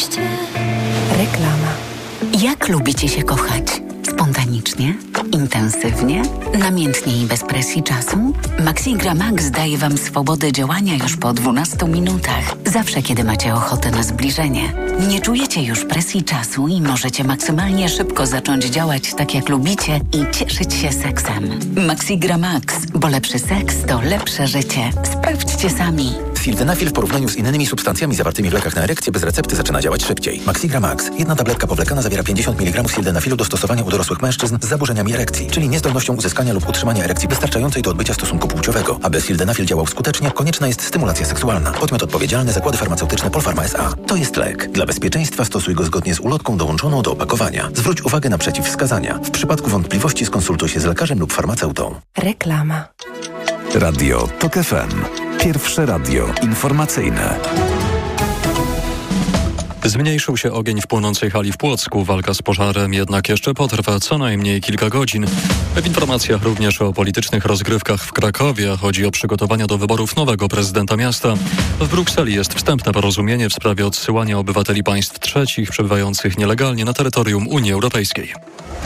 Reklama. Jak lubicie się kochać? Spontanicznie? Intensywnie? Namiętnie i bez presji czasu? Maxigra Max daje Wam swobodę działania już po 12 minutach. Zawsze, kiedy macie ochotę na zbliżenie. Nie czujecie już presji czasu i możecie maksymalnie szybko zacząć działać tak, jak lubicie i cieszyć się seksem. Maxigra Max, bo lepszy seks to lepsze życie. Sprawdźcie sami. Sildenafil w porównaniu z innymi substancjami zawartymi w lekach na erekcję bez recepty zaczyna działać szybciej. Maxigra Max. Jedna tabletka powlekana zawiera 50 mg sildenafilu do stosowania u dorosłych mężczyzn z zaburzeniami erekcji, czyli niezdolnością uzyskania lub utrzymania erekcji wystarczającej do odbycia stosunku płciowego. Aby sildenafil działał skutecznie, konieczna jest stymulacja seksualna. Podmiot odpowiedzialny: Zakłady Farmaceutyczne Polpharma S.A. To jest lek. Dla bezpieczeństwa stosuj go zgodnie z ulotką dołączoną do opakowania. Zwróć uwagę na przeciwwskazania. W przypadku wątpliwości skonsultuj się z lekarzem lub farmaceutą. Reklama. Radio TOK FM. Pierwsze radio informacyjne. Zmniejszył się ogień w płonącej hali w Płocku. Walka z pożarem jednak jeszcze potrwa co najmniej kilka godzin. W informacjach również o politycznych rozgrywkach w Krakowie. Chodzi o przygotowania do wyborów nowego prezydenta miasta. W Brukseli jest wstępne porozumienie w sprawie odsyłania obywateli państw trzecich przebywających nielegalnie na terytorium Unii Europejskiej.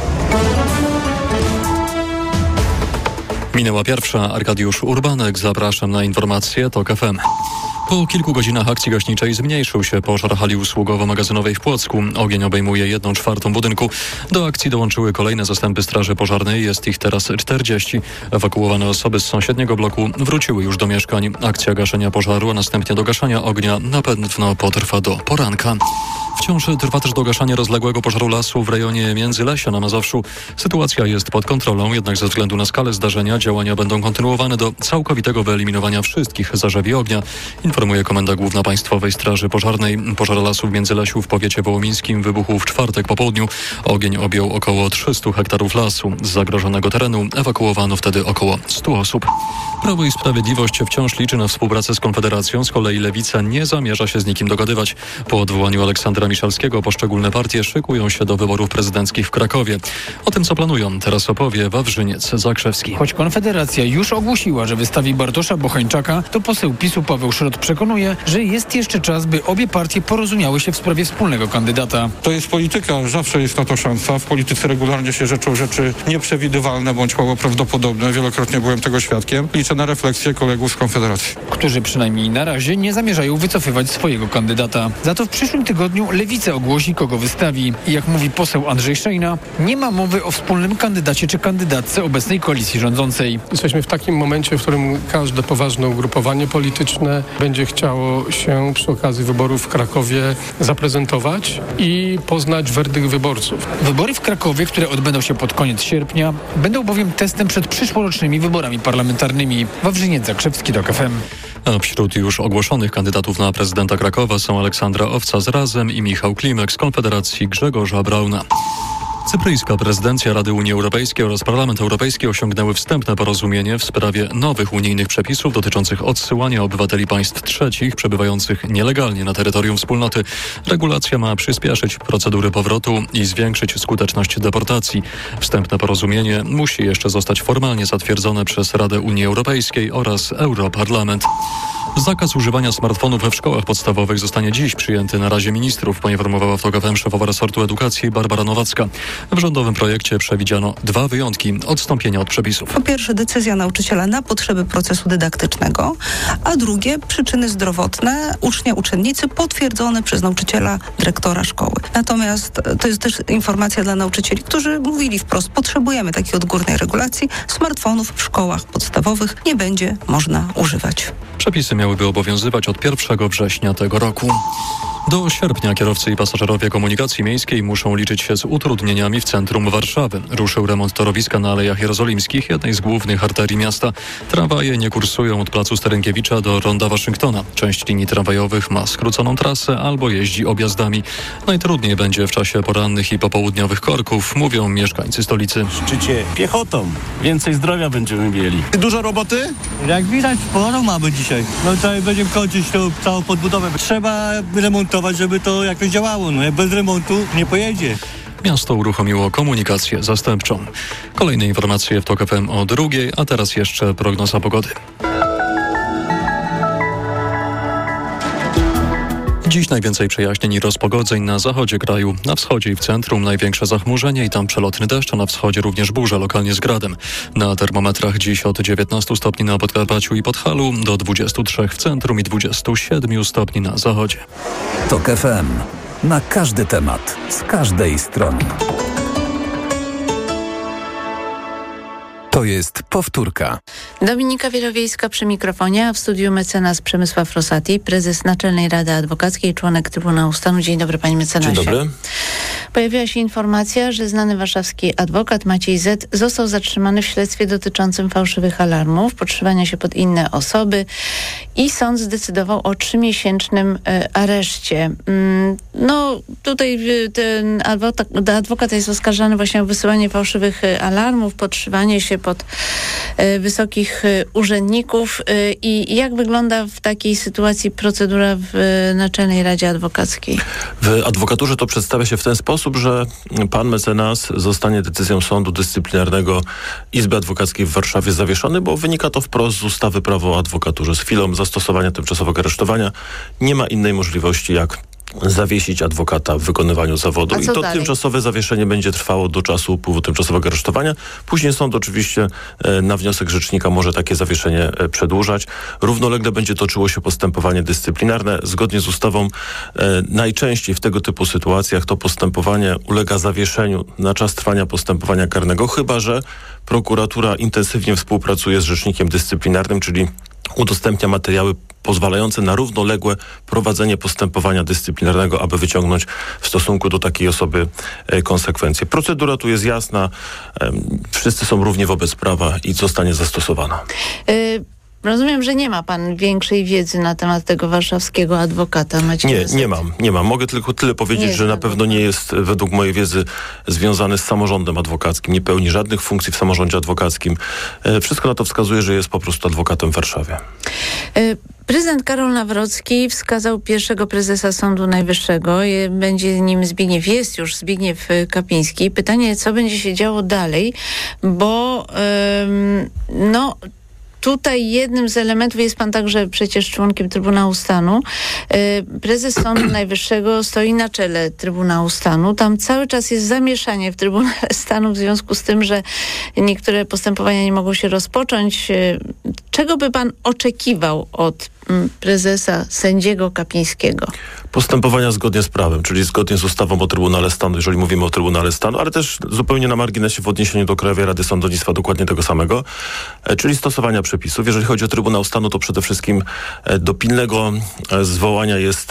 Minęła pierwsza. Arkadiusz Urbanek. Zapraszam na informacje TOK FM. Po kilku godzinach akcji gaśniczej zmniejszył się pożar hali usługowo-magazynowej w Płocku. Ogień obejmuje 1/4 budynku. Do akcji dołączyły kolejne zastępy straży pożarnej. Jest ich teraz 40. Ewakuowane osoby z sąsiedniego bloku wróciły już do mieszkań. Akcja gaszenia pożaru, a następnie do gaszenia ognia na pewno potrwa do poranka. Wciąż trwa też dogaszanie rozległego pożaru lasu w rejonie Międzylesia na Mazowszu. Sytuacja jest pod kontrolą, jednak ze względu na skalę zdarzenia działania będą kontynuowane do całkowitego wyeliminowania wszystkich zarzewi ognia. Informuje Komenda Główna Państwowej Straży Pożarnej. Pożar lasu w Międzylesiu w powiecie wołomińskim wybuchł w czwartek po południu. Ogień objął około 300 hektarów lasu. Z zagrożonego terenu ewakuowano wtedy około 100 osób. Prawo i Sprawiedliwość wciąż liczy na współpracę z Konfederacją. Z kolei Lewica nie zamierza się z nikim dogadywać. Po odwołaniu Aleksandra Miszalskiego poszczególne partie szykują się do wyborów prezydenckich w Krakowie. O tym, co planują, teraz opowie Wawrzyniec Zakrzewski. Choć Konfederacja już ogłosiła, że wystawi Bartosza Bochańczaka, to poseł PiS-u Paweł Szrot przekonuje, że jest jeszcze czas, by obie partie porozumiały się w sprawie wspólnego kandydata. To jest polityka, zawsze jest na to szansa. W polityce regularnie się rzeczą rzeczy nieprzewidywalne bądź mało prawdopodobne. Wielokrotnie byłem tego świadkiem. Liczę na refleksję kolegów z Konfederacji, którzy przynajmniej na razie nie zamierzają wycofywać swojego kandydata. Za to w przyszłym tygodniu Lewica ogłosi, kogo wystawi. I jak mówi poseł Andrzej Szejna, nie ma mowy o wspólnym kandydacie czy kandydatce obecnej koalicji rządzącej. Jesteśmy w takim momencie, w którym każde poważne ugrupowanie polityczne będzie chciało się przy okazji wyborów w Krakowie zaprezentować i poznać werdykt wyborców. Wybory w Krakowie, które odbędą się pod koniec sierpnia, będą bowiem testem przed przyszłorocznymi wyborami parlamentarnymi. Wawrzyniec Zakrzewski, TOK FM. A wśród już ogłoszonych kandydatów na prezydenta Krakowa są Aleksandra Owca z Razem i Michał Klimek z Konfederacji Grzegorza Brauna. Cypryjska prezydencja Rady Unii Europejskiej oraz Parlament Europejski osiągnęły wstępne porozumienie w sprawie nowych unijnych przepisów dotyczących odsyłania obywateli państw trzecich przebywających nielegalnie na terytorium wspólnoty. Regulacja ma przyspieszyć procedury powrotu i zwiększyć skuteczność deportacji. Wstępne porozumienie musi jeszcze zostać formalnie zatwierdzone przez Radę Unii Europejskiej oraz Europarlament. Zakaz używania smartfonów w szkołach podstawowych zostanie dziś przyjęty na Radzie Ministrów, poinformowała w TOK FM szefowa resortu edukacji Barbara Nowacka. W rządowym projekcie przewidziano 2 wyjątki odstąpienia od przepisów. Po pierwsze, decyzja nauczyciela na potrzeby procesu dydaktycznego, a drugie, przyczyny zdrowotne ucznia, uczennicy potwierdzone przez nauczyciela, dyrektora szkoły. Natomiast to jest też informacja dla nauczycieli, którzy mówili wprost, potrzebujemy takiej odgórnej regulacji, smartfonów w szkołach podstawowych nie będzie można używać. Przepisy miałyby obowiązywać od 1 września tego roku. Do sierpnia kierowcy i pasażerowie komunikacji miejskiej muszą liczyć się z utrudnieniami w centrum Warszawy. Ruszył remont torowiska na Alejach Jerozolimskich, jednej z głównych arterii miasta. Tramwaje nie kursują od placu Sterynkiewicza do ronda Waszyngtona. Część linii tramwajowych ma skróconą trasę albo jeździ objazdami. Najtrudniej będzie w czasie porannych i popołudniowych korków, mówią mieszkańcy stolicy. Szczycie piechotą. Więcej zdrowia będziemy mieli. Dużo roboty? Jak widać, sporo mamy dzisiaj. No tutaj będziemy kończyć tą całą podbudowę. Trzeba remontować, żeby to jakoś działało. No, bez remontu nie pojedzie. Miasto uruchomiło komunikację zastępczą. Kolejne informacje w TOK FM o 2:00, a teraz jeszcze prognoza pogody. Dziś najwięcej przejaśnień i rozpogodzeń na zachodzie kraju. Na wschodzie i w centrum największe zachmurzenie i tam przelotny deszcz, a na wschodzie również burza, lokalnie z gradem. Na termometrach dziś od 19 stopni na Podkarpaciu i Podhalu do 23 w centrum i 27 stopni na zachodzie. TOK FM. Na każdy temat, z każdej strony. To jest powtórka. Dominika Wielowiejska przy mikrofonie, a w studiu mecenas Przemysław Rosati, prezes Naczelnej Rady Adwokackiej, członek Trybunału Stanu. Dzień dobry, panie mecenasie. Dzień dobry. Pojawiła się informacja, że znany warszawski adwokat Maciej Z. został zatrzymany w śledztwie dotyczącym fałszywych alarmów, podszywania się pod inne osoby i sąd zdecydował o 3-miesięcznym areszcie. No tutaj ten adwokat jest oskarżany właśnie o wysyłanie fałszywych alarmów, podszywanie się pod wysokich urzędników. I jak wygląda w takiej sytuacji procedura w Naczelnej Radzie Adwokackiej? W adwokaturze to przedstawia się w ten sposób, że pan mecenas zostanie decyzją sądu dyscyplinarnego Izby Adwokackiej w Warszawie zawieszony, bo wynika to wprost z ustawy Prawo o adwokaturze. Z chwilą zastosowania tymczasowego aresztowania nie ma innej możliwości jak zawiesić adwokata w wykonywaniu zawodu. I to dalej? Tymczasowe zawieszenie będzie trwało do czasu upływu tymczasowego aresztowania. Później sąd oczywiście na wniosek rzecznika może takie zawieszenie przedłużać. Równolegle będzie toczyło się postępowanie dyscyplinarne. Zgodnie z ustawą najczęściej w tego typu sytuacjach to postępowanie ulega zawieszeniu na czas trwania postępowania karnego, chyba że prokuratura intensywnie współpracuje z rzecznikiem dyscyplinarnym, czyli udostępnia materiały pozwalające na równoległe prowadzenie postępowania dyscyplinarnego, aby wyciągnąć w stosunku do takiej osoby konsekwencje. Procedura tu jest jasna, wszyscy są równi wobec prawa i zostanie zastosowana. Rozumiem, że nie ma pan większej wiedzy na temat tego warszawskiego adwokata Macieja Z. Nie mam. Mogę tylko tyle powiedzieć, że na pewno nie jest według mojej wiedzy związany z samorządem adwokackim. Nie pełni żadnych funkcji w samorządzie adwokackim. Wszystko na to wskazuje, że jest po prostu adwokatem w Warszawie. Prezydent Karol Nawrocki wskazał pierwszego prezesa Sądu Najwyższego. Będzie nim jest już Zbigniew Kapiński. Pytanie, co będzie się działo dalej, bo tutaj jednym z elementów, jest pan także przecież członkiem Trybunału Stanu. Prezes Sądu Najwyższego stoi na czele Trybunału Stanu. Tam cały czas jest zamieszanie w Trybunale Stanu w związku z tym, że niektóre postępowania nie mogą się rozpocząć. Czego by pan oczekiwał od prezesa sędziego Kapińskiego? Postępowania zgodnie z prawem, czyli zgodnie z ustawą o Trybunale Stanu, jeżeli mówimy o Trybunale Stanu, ale też zupełnie na marginesie w odniesieniu do Krajowej Rady Sądownictwa dokładnie tego samego, czyli stosowania przepisów. Jeżeli chodzi o Trybunał Stanu, to przede wszystkim do pilnego zwołania jest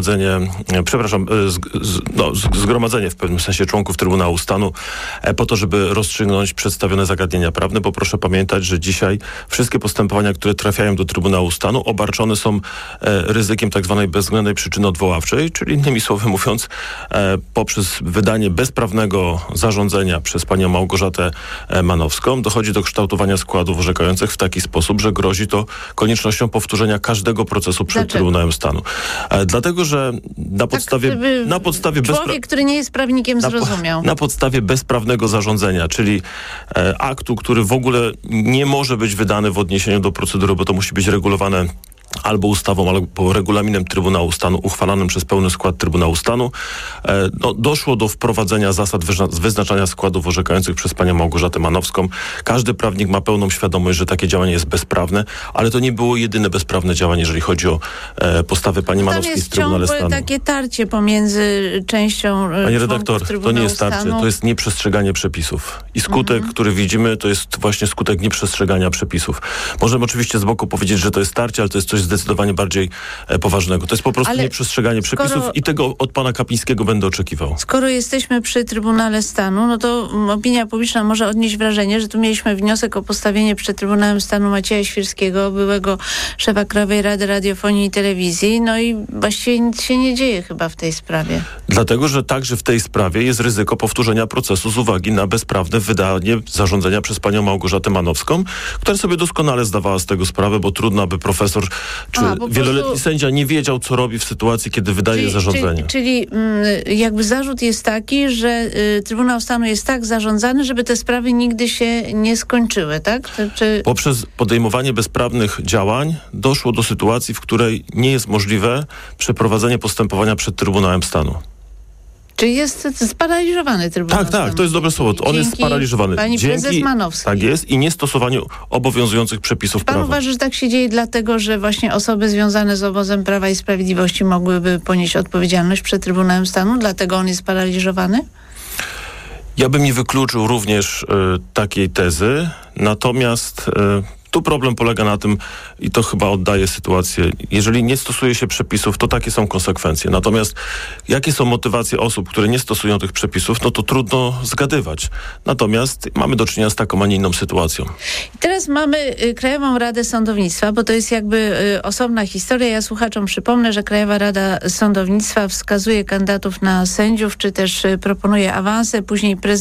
zgromadzenie w pewnym sensie członków Trybunału Stanu po to, żeby rozstrzygnąć przedstawione zagadnienia prawne, bo proszę pamiętać, że dzisiaj wszystkie postępowania, które trafiają do Trybunału Stanu, obarczone są ryzykiem tak zwanej bezwzględnej przyczyny odwoławczej, czyli innymi słowy mówiąc, poprzez wydanie bezprawnego zarządzenia przez panią Małgorzatę Manowską dochodzi do kształtowania składów orzekających w taki sposób, że grozi to koniecznością powtórzenia każdego procesu przed Trybunałem Stanu. Dlatego, że na podstawie człowiek, który nie jest prawnikiem, zrozumiał. Na podstawie bezprawnego zarządzenia, czyli aktu, który w ogóle nie może być wydany w odniesieniu do procedury, bo to musi być regulowane albo ustawą, albo regulaminem Trybunału Stanu uchwalanym przez pełny skład Trybunału Stanu. Doszło do wprowadzenia zasad wyznaczania składów orzekających przez panią Małgorzatę Manowską. Każdy prawnik ma pełną świadomość, że takie działanie jest bezprawne, ale to nie było jedyne bezprawne działanie, jeżeli chodzi o postawę pani Manowskiej w Trybunale Stanu. Tam jest takie tarcie pomiędzy częścią Pani redaktor, to nie jest tarcie, to jest nieprzestrzeganie przepisów. I skutek, który widzimy, to jest właśnie skutek nieprzestrzegania przepisów. Możemy oczywiście z boku powiedzieć, że to jest tarcie, ale to jest coś zdecydowanie bardziej poważnego. To jest po prostu nieprzestrzeganie przepisów i tego od pana Kapińskiego będę oczekiwał. Skoro jesteśmy przy Trybunale Stanu, no to opinia publiczna może odnieść wrażenie, że tu mieliśmy wniosek o postawienie przed Trybunałem Stanu Macieja Świrskiego, byłego szefa Krajowej Rady Radiofonii i Telewizji, no i właściwie nic się nie dzieje chyba w tej sprawie. Dlatego, że także w tej sprawie jest ryzyko powtórzenia procesu z uwagi na bezprawne wydanie zarządzenia przez panią Małgorzatę Manowską, która sobie doskonale zdawała z tego sprawę, bo trudno, aby profesor Czy wieloletni sędzia nie wiedział, co robi w sytuacji, kiedy wydaje zarządzenie? Czyli jakby zarzut jest taki, że Trybunał Stanu jest tak zarządzany, żeby te sprawy nigdy się nie skończyły, tak? Poprzez podejmowanie bezprawnych działań doszło do sytuacji, w której nie jest możliwe przeprowadzenie postępowania przed Trybunałem Stanu. Czy jest sparaliżowany Trybunał Stanu? Tak, to jest dobre słowo. On jest sparaliżowany. Pani prezes Manowskiej. Tak jest i niestosowaniu obowiązujących przepisów prawa. Pan uważa, że tak się dzieje dlatego, że właśnie osoby związane z obozem Prawa i Sprawiedliwości mogłyby ponieść odpowiedzialność przed Trybunałem Stanu? Dlatego on jest sparaliżowany? Ja bym nie wykluczył również takiej tezy, natomiast tu problem polega na tym, i to chyba oddaje sytuację, jeżeli nie stosuje się przepisów, to takie są konsekwencje. Natomiast jakie są motywacje osób, które nie stosują tych przepisów, no to trudno zgadywać. Natomiast mamy do czynienia z taką, a nie inną sytuacją. I teraz mamy Krajową Radę Sądownictwa, bo to jest jakby osobna historia. Ja słuchaczom przypomnę, że Krajowa Rada Sądownictwa wskazuje kandydatów na sędziów, czy też proponuje awanse, później prezydent